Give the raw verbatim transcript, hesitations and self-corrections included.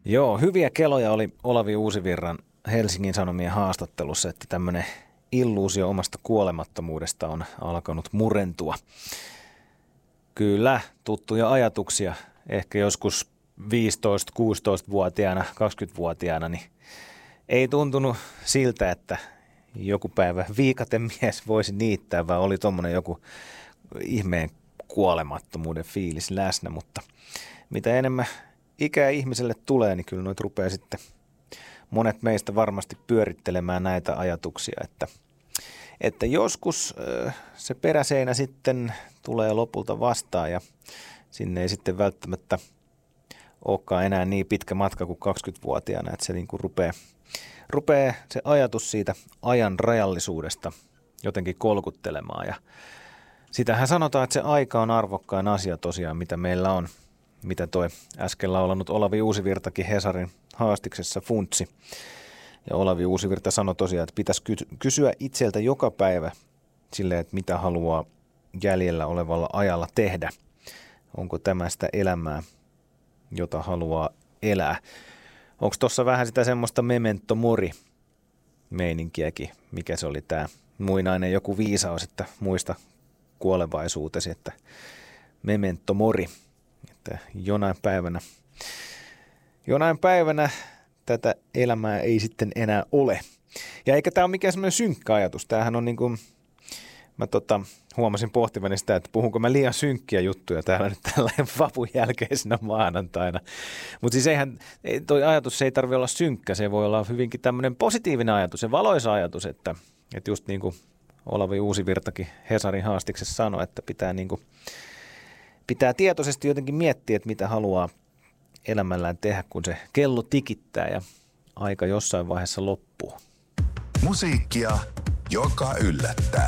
Joo, hyviä keloja oli Olavi Uusivirran Helsingin Sanomien haastattelussa, että tämmöinen illuusio omasta kuolemattomuudesta on alkanut murentua. Kyllä, tuttuja ajatuksia. Ehkä joskus viisitoista-kuusitoista-vuotiaana, kaksikymmentävuotiaana, niin ei tuntunut siltä, että joku päivä viikatemies voisi niittää, vaan oli tuommoinen joku ihmeen kuolemattomuuden fiilis läsnä, mutta mitä enemmän ikää ihmiselle tulee, niin kyllä noit rupeaa sitten monet meistä varmasti pyörittelemään näitä ajatuksia, että, että joskus se peräseinä sitten tulee lopulta vastaan ja sinne ei sitten välttämättä olekaan enää niin pitkä matka kuin kaksikymmentävuotiaana, että se niin kuin rupeaa, rupeaa se ajatus siitä ajan rajallisuudesta jotenkin kolkuttelemaan ja sitähän sanotaan, että se aika on arvokkain asia tosiaan, mitä meillä on, mitä toi äsken laulanut Olavi Uusivirtakin Hesarin haastiksessa funtsi. Ja Olavi Uusivirta sanoi tosiaan, että pitäisi kysyä itseltä joka päivä silleen, että mitä haluaa jäljellä olevalla ajalla tehdä. Onko tämä sitä elämää, jota haluaa elää? Onko tuossa vähän sitä semmoista memento mori meininkiäkin, mikä se oli tämä muinainen joku viisaus, että muista kuolevaisuutesi, että memento mori, että jonain päivänä, jonain päivänä tätä elämää ei sitten enää ole. Ja eikä tämä ole mikään semmoinen synkkä ajatus, tämähän on niin kuin, mä tota, huomasin pohtivani sitä, että puhunko mä liian synkkiä juttuja täällä nyt tällainen vapun jälkeisenä maanantaina. Mutta siis eihän, toi ajatus ei tarvitse olla synkkä, se voi olla hyvinkin tämmöinen positiivinen ajatus ja valoisa ajatus, että, että just niin kuin Olavi Uusivirtakin Hesarin haastiksessa sanoi, että pitää, niin kuin, pitää tietoisesti jotenkin miettiä, että mitä haluaa elämällään tehdä, kun se kello tikittää ja aika jossain vaiheessa loppuu. Musiikkia, joka yllättää.